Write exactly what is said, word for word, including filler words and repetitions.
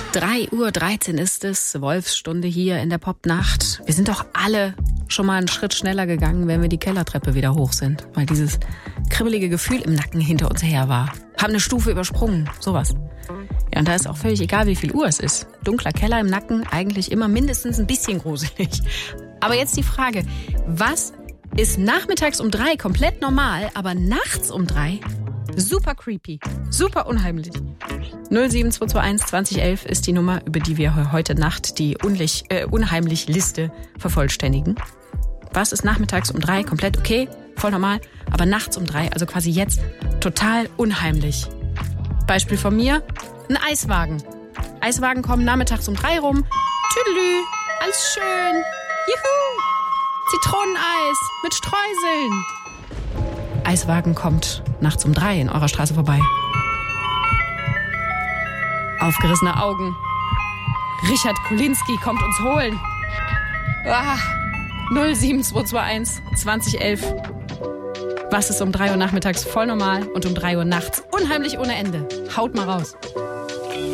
drei Uhr dreizehn ist es, Wolfsstunde hier in der Popnacht. Wir sind doch alle schon mal einen Schritt schneller gegangen, wenn wir die Kellertreppe wieder hoch sind, weil dieses kribbelige Gefühl im Nacken hinter uns her war. Haben eine Stufe übersprungen, sowas. Ja, und da ist auch völlig egal, wie viel Uhr es ist. Dunkler Keller im Nacken, eigentlich immer mindestens ein bisschen gruselig. Aber jetzt die Frage, was ist nachmittags um drei komplett normal, aber nachts um drei super creepy, super unheimlich? null sieben zwei zwei eins zwanzig elf ist die Nummer, über die wir heute Nacht die unlich, äh, unheimlich Liste vervollständigen. Was ist nachmittags um drei komplett okay, voll normal, aber nachts um drei, also quasi jetzt, total unheimlich? Beispiel von mir, ein Eiswagen. Eiswagen kommen nachmittags um drei rum. Tüdelü, alles schön. Juhu! Zitroneneis mit Streuseln. Eiswagen kommt nachts um drei in eurer Straße vorbei. Aufgerissene Augen. Richard Kulinski kommt uns holen. Ah, null sieben zwei zwei eins zwanzig elf. Was ist um drei Uhr nachmittags voll normal und um drei Uhr nachts unheimlich ohne Ende? Haut mal raus.